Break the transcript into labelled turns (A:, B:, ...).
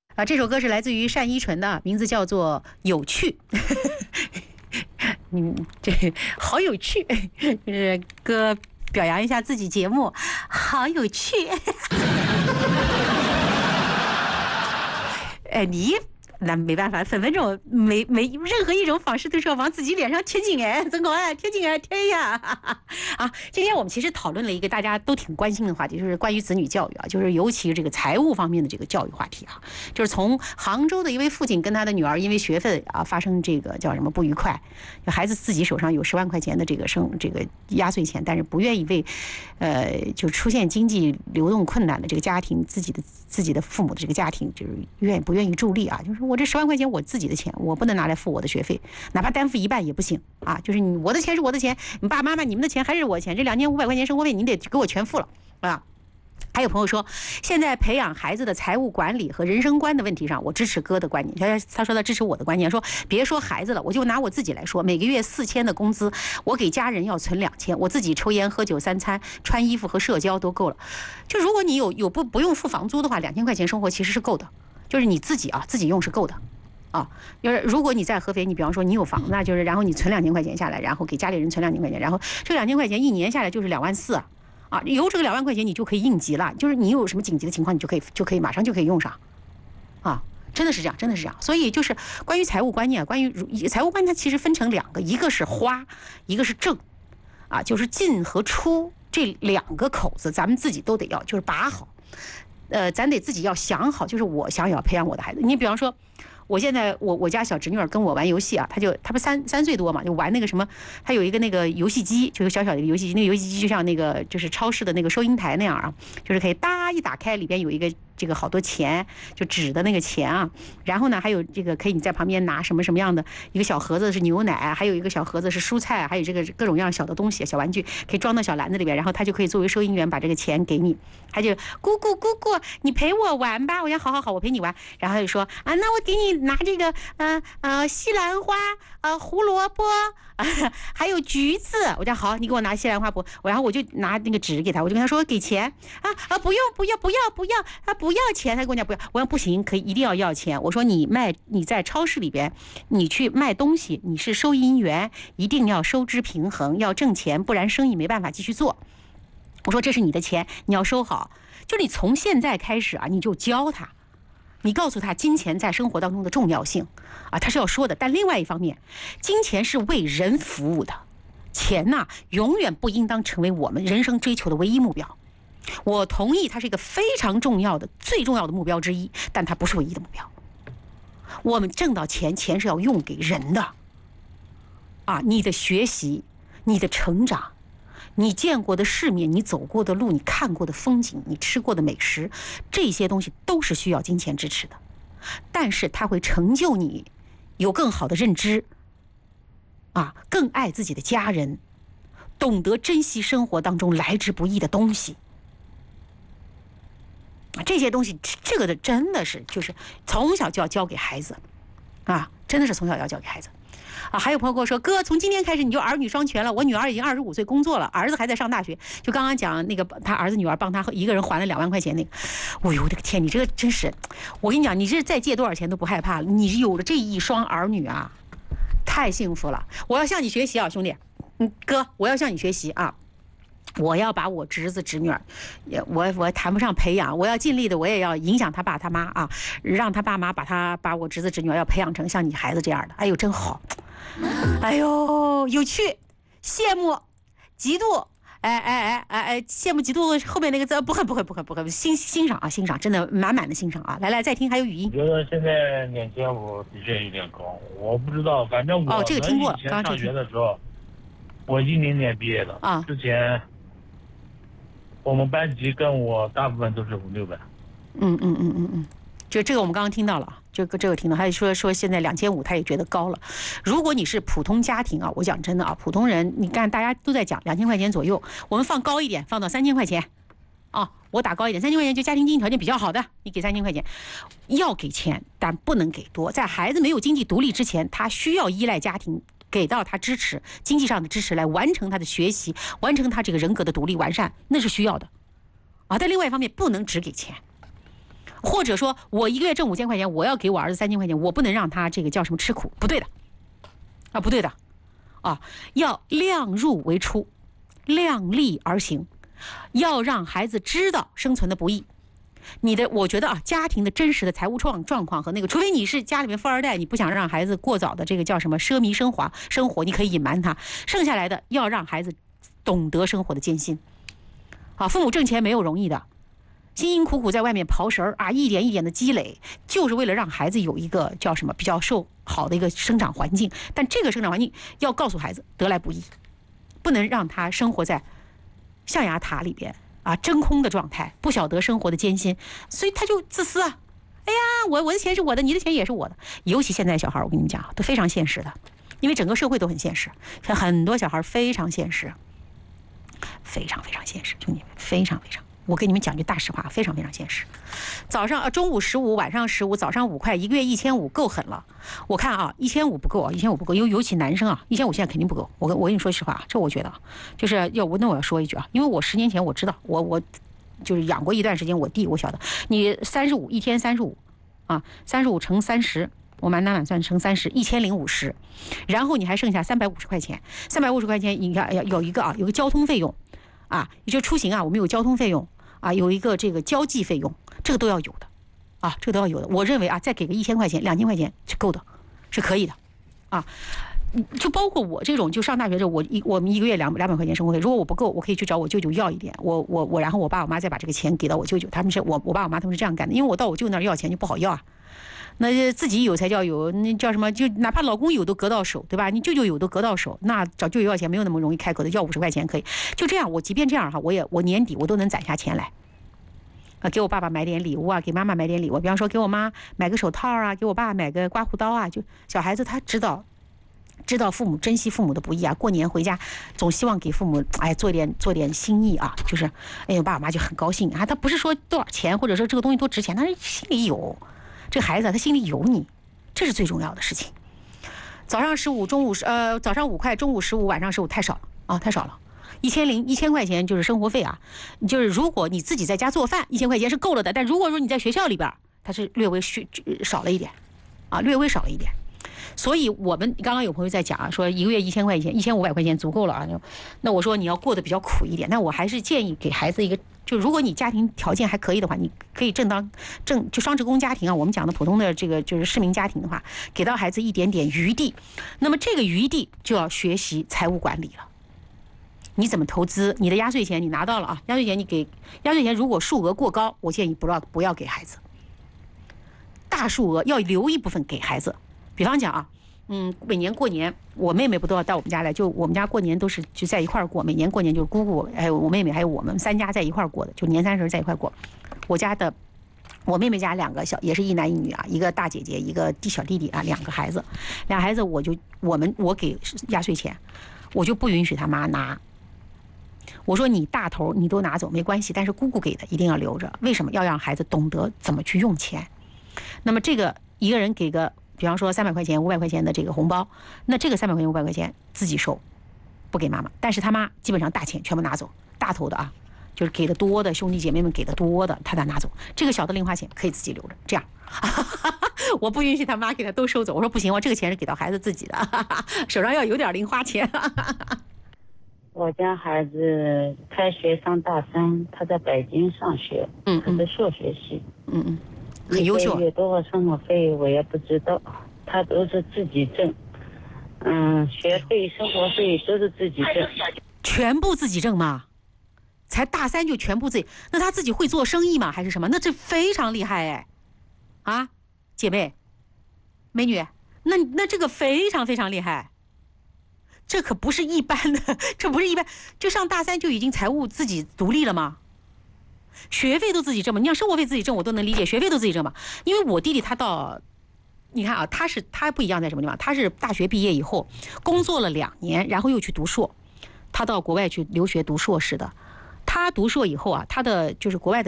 A: 这首歌是来自于单依纯的，名字叫做《有趣》。这好有趣，歌表扬一下自己节目，好有趣。你那没办法，分分钟没任何一种方式都是要往自己脸上贴金真搞贴金贴呀！啊，今天我们其实讨论了一个大家都挺关心的话题，就是关于子女教育啊，就是尤其这个财务方面的这个教育话题啊，就是从杭州的一位父亲跟他的女儿因为学费啊发生这个叫什么不愉快，孩子自己手上有10万块钱的这个压岁钱，但是不愿意为就出现经济流动困难的这个家庭自己的父母的这个家庭就是不愿意助力啊，就是我这10万块钱我自己的钱，我不能拿来付我的学费，哪怕担负一半也不行啊！就是我的钱是我的钱，你爸爸妈妈你们的钱还是我的钱，这2500块钱生活费你得给我全付了啊！还有朋友说，现在培养孩子的财务管理和人生观的问题上，我支持哥的观点。他说他支持我的观点，说别说孩子了，我就拿我自己来说，每个月4000的工资，我给家人要存2000，我自己抽烟喝酒3餐，穿衣服和社交都够了。就如果你有不用付房租的话，2000块钱生活其实是够的，就是你自己用是够的。啊，就是如果你在合肥，你比方说你有房，那就是然后你存2000块钱下来，然后给家里人存2000块钱，然后这2000块钱一年下来就是24000啊，有这个2万块钱你就可以应急了，就是你有什么紧急的情况，你就可以马上就可以用上，啊，真的是这样，真的是这样。所以就是关于财务观念，关于财务观念，它其实分成2个，一个是花，一个是挣，啊，就是进和出这2个口子，咱们自己都得要，就是把好，咱得自己要想好，就是我想要培养我的孩子，你比方说。我现在我家小侄女儿跟我玩游戏啊，她不3岁多嘛，就玩那个什么，她有一个那个游戏机，就是小小的一个游戏机，那个游戏机就像那个就是超市的那个收银台那样啊，就是可以一打开，里边有一个这个好多钱，就纸的那个钱啊，然后呢还有这个可以你在旁边拿什么样的一个小盒子是牛奶，还有一个小盒子是蔬菜，还有这个各种各样小的东西小玩具可以装到小篮子里边，然后他就可以作为收银员把这个钱给你，他就姑姑你陪我玩吧，我讲好我陪你玩，然后他就说啊那我给你拿这个西兰花胡萝卜还有橘子，我讲好，你给我拿西兰花然后我就拿那个纸给他，我就跟他说给钱不要钱，他跟我讲不要，我讲不行，可以一定要钱，我说你在超市里边你去卖东西，你是收银员，一定要收支平衡，要挣钱，不然生意没办法继续做。我说这是你的钱，你要收好，就你从现在开始啊，你就教他。你告诉他金钱在生活当中的重要性啊，他是要说的。但另外一方面，金钱是为人服务的，钱呐，永远不应当成为我们人生追求的唯一目标。我同意，它是一个非常重要的、最重要的目标之一，但它不是唯一的目标。我们挣到钱，钱是要用给人的啊！你的学习，你的成长。你见过的世面，你走过的路，你看过的风景，你吃过的美食，这些东西都是需要金钱支持的，但是它会成就你有更好的认知啊，更爱自己的家人，懂得珍惜生活当中来之不易的东西啊，这些东西这个的真的是就是从小就要教给孩子啊，真的是从小要教给孩子。啊，还有朋友跟我说，哥，从今天开始你就儿女双全了。我女儿已经25岁工作了，儿子还在上大学。就刚刚讲那个，他儿子女儿帮他一个人还了2万块钱那个。哎呦我的个天，你这个真是，我跟你讲，你这再借多少钱都不害怕了。你有了这一双儿女啊，太幸福了。我要向你学习啊，兄弟，哥，我要向你学习啊。我要把我侄子侄女儿，我谈不上培养，我要尽力的，我也要影响他爸他妈啊，让他爸妈把我侄子侄女儿要培养成像你孩子这样的。哎呦，真好。哎呦，有趣，羡慕，嫉妒，羡慕嫉妒后面那个字不会，欣赏啊，欣赏，真的满满的欣赏啊！来，再听，还有语音。
B: 我觉得现在2500的确有点高，我不知道，反正我
A: 这个听过，
B: 以前上学的时候，我10年毕业的啊，之前我们班级跟我大部分都是500-600。
A: 这个我们刚刚听到了，这个听到，他说现在2500他也觉得高了。如果你是普通家庭啊，我讲真的啊，普通人，你看大家都在讲2000块钱左右，我们放高一点，放到3000块钱啊，我打高一点，3000块钱就家庭经济条件比较好的，你给3000块钱，要给钱，但不能给多。在孩子没有经济独立之前，他需要依赖家庭给到他支持，经济上的支持来完成他的学习，完成他这个人格的独立完善，那是需要的啊。但另外一方面，不能只给钱。 或者说我一个月挣5000块钱，我要给我儿子3000块钱，我不能让他这个叫什么吃苦，不对的，啊，不对的，啊，要量入为出，量力而行，要让孩子知道生存的不易。我觉得啊，家庭的真实的财务状况和那个，除非你是家里面富二代，你不想让孩子过早的这个叫什么奢靡生活，你可以隐瞒他。剩下来的要让孩子懂得生活的艰辛。啊，父母挣钱没有容易的，辛辛苦苦在外面刨食啊，一点一点的积累，就是为了让孩子有一个叫什么比较好的一个生长环境。但这个生长环境要告诉孩子得来不易，不能让他生活在象牙塔里边。啊，真空的状态，不晓得生活的艰辛，所以他就自私啊！哎呀，我的钱是我的，你的钱也是我的。尤其现在小孩，我跟你们讲，都非常现实的，因为整个社会都很现实，很多小孩非常现实，非常非常现实，兄弟们，非常非常。我跟你们讲句大实话，非常非常现实。中午15，晚上15，早上5块，一个月1500，够狠了。我看啊，1500不够啊，1500不够，尤其男生啊，1500现在肯定不够。我跟你说实话，这我觉得就是我要说一句啊，因为我10年前我知道，我就是养过一段时间我弟，我晓得，你35一天35啊，35乘30。我满打满算乘30，1050，然后你还剩下350块钱，350块钱，你看有一个交通费用，啊，也就出行啊，我们有交通费用啊，有一个这个交际费用，这个都要有的，啊，这个都要有的。我认为啊，再给个1000块钱、2000块钱是够的，是可以的，啊，就包括我这种就上大学的，我们一个月200块钱生活费，如果我不够，我可以去找我舅舅要一点，然后我爸我妈再把这个钱给到我舅舅，他们是我爸我妈他们是这样干的，因为我到我舅那儿要钱就不好要啊。那自己有才叫有，那叫什么？就哪怕老公有都隔到手，对吧？你舅舅有都隔到手，那找舅舅要钱没有那么容易开口的，要50块钱可以。就这样，我即便这样哈，我年底我都能攒下钱来，啊，给我爸爸买点礼物啊，给妈妈买点礼物，比方说给我妈买个手套啊，给我爸买个刮胡刀啊，就小孩子他知道父母珍惜父母的不易啊，过年回家总希望给父母做点心意啊，就是我爸我妈就很高兴啊，他不是说多少钱或者说这个东西多值钱，他心里有。这个孩子他心里有你，这是最重要的事情。早上15，早上5块，中午15，晚上15，太少了啊，太少了。1000块钱就是生活费啊，就是如果你自己在家做饭，1000块钱是够了的。但如果说你在学校里边，它是略微少了一点，啊，略微少了一点。所以我们刚刚有朋友在讲啊，说一个月1000块钱、1500块钱足够了啊。那我说你要过得比较苦一点，那我还是建议给孩子一个，就如果你家庭条件还可以的话，你可以就双职工家庭啊，我们讲的普通的这个就是市民家庭的话，给到孩子一点点余地。那么这个余地就要学习财务管理了。你怎么投资？你的压岁钱你拿到了啊，压岁钱如果数额过高，我建议不要给孩子。大数额要留一部分给孩子。比方讲啊，每年过年，我妹妹不都要到我们家来？就我们家过年都是就在一块儿过，每年过年就是姑姑还有我妹妹还有我们3家在一块儿过的，就年30在一块儿过。我妹妹家2个也是一男一女啊，一个大姐姐，一个小弟弟啊，2个孩子，我给压岁钱，我就不允许他妈拿。我说你大头你都拿走没关系，但是姑姑给的一定要留着。为什么要让孩子懂得怎么去用钱？那么这个一个人给个。比方说300块钱、500块钱的这个红包，那这个300块钱、500块钱自己收，不给妈妈。但是他妈基本上大钱全部拿走，大头的啊，就是给的多的兄弟姐妹们给的多的，他拿走。这个小的零花钱可以自己留着。这样，我不允许他妈给他都收走。我说不行，我这个钱是给到孩子自己的，手上要有点零花钱。
C: 我家孩子开学上大3，他在北京上学，他是数学系，
A: 很优秀。
C: 1个月多少生活费我也不知道，他都是自己挣，学费、生活费都是自己挣，
A: 全部自己挣吗？才大3就全部自己？那他自己会做生意吗？还是什么？那这非常厉害哎！啊，姐妹、美女，那这个非常非常厉害，这可不是一般的，这不是一般，就上大3就已经财务自己独立了吗？学费都自己挣嘛，你像生活费自己挣我都能理解，学费都自己挣嘛。因为我弟弟你看啊，他不一样在什么地方？他是大学毕业以后工作了2年，然后又去读硕，他到国外去留学读硕士的。他读硕以后啊，他的就是国外的。